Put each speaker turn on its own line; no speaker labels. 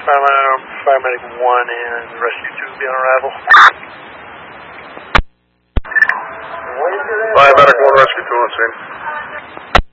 Paramedic 1 and Rescue 2 be on arrival.
Paramedic 1, Rescue 2 on scene.